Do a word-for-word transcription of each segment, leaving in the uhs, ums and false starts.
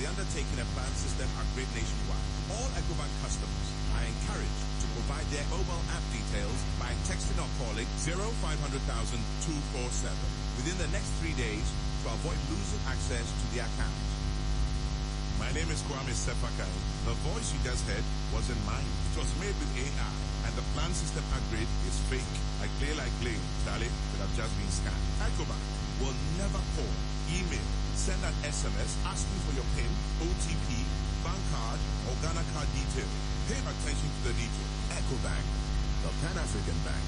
the undertaking a plan system upgrade nationwide. All EcoBank customers are encouraged to provide their mobile app details by texting or calling zero five hundred thousand two four seven within the next three days to avoid losing access to the account. My name is Kwame Sepakai. The voice you just heard wasn't mine. It was made with A I, and the plan system upgrade is fake. Like play like play, Charlie could have just been scanned. EcoBank will never call, email, send an S M S asking for your PIN, O T P, bank card, or Ghana card details. Pay attention to the details. EcoBank, the Pan-African Bank.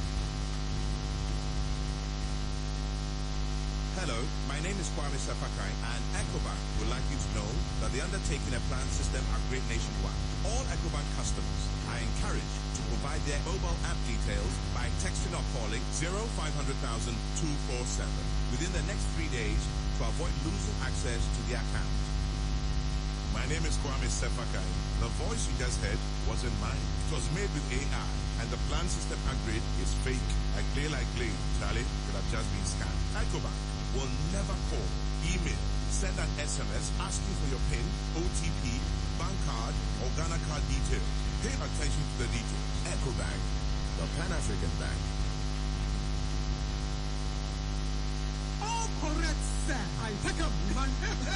Hello, my name is Kwame Sepakai, and EcoBank would like you to know that they're undertaking a plan system upgrade nationwide. All EcoBank customers are encouraged to provide their mobile app details by texting or calling zero five hundred thousand two four seven within the next three days to avoid losing access to the account. My name is Kwame Sepakai. The voice you just heard wasn't mine. It was made with A I, and the plan system upgrade is fake. Like play like play, Charlie could have just been scanned. EcoBank will never call, email, send an S M S asking for your PIN, O T P, bank card, or Ghana card details. Pay attention to the details. EcoBank, the Pan-African Bank. Oh, correct, sir. I take a man.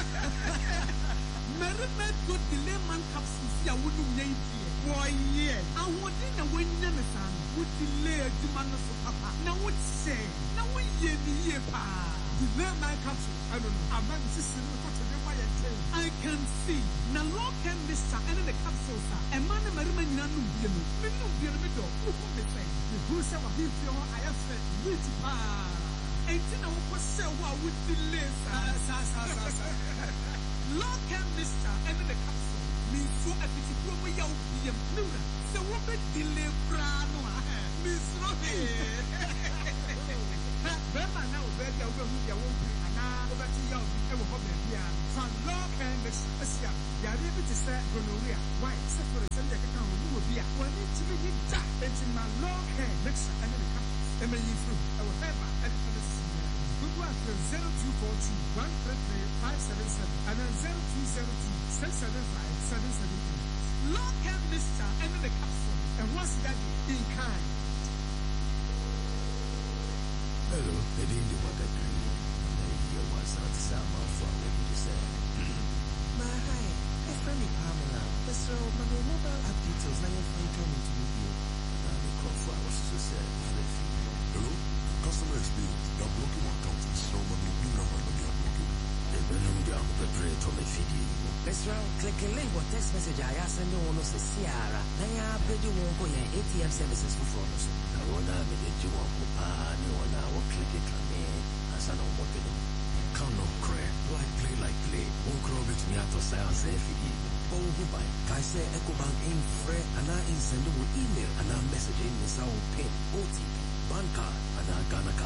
Merrimed good delay man capsules. Ya wouldn't name here. Boy, yeah. I wouldn't know when Nemesan would delay the man of Papa. Now, would say, now we ye the year pa. Delay my capsule. I don't know. A man is I can see. Now, look at Mister and the capsules. A man of Merriman Nanu, you know, Minu Birmido, who would be saying, the Bruce of his I have said, which pa. And you know what say what would delay, sir. Look at Mister and the capsule. Me so a bit of what we are being mirror. So what a delay, Brano. Miss Robbie. Remember now, baby, I will be a woman. And now, over to you, I will have a from Lock and Mister You are able to say, Gonorrhea. Why? Except for the Sunday account, you will be a one inch of you die. It's in my long hair, mixer, and the capsule. And may you through. I will have my edit for this. Good one for zero two four two one three three five seven seven and then zero two zero two six seven five seven seven eight. Lock and Mister and the capsule. And once that in kind. Hello, I didn't do what I do. You was not some of what you said. My hi, a friendly Pamela. Mister My mobile app details now you're fine coming to you. And the call for I was to say, hello, customer experience. You're blocking my account. So my new number will be blocking. The balloon down the pray to me feed. Mister click a link or text message I send you one of the Sierra. Now I bid you won't go A T M services for phones. I want to be the Jew of Papa, one hour click it on me. As I know what to do. Count no crack, like play, like play. Won't grow it me out of sales if you oh, goodbye. I say EcoBank in free and I send you email and I message in this our PIN, O T P, bank card, and I Ghana card.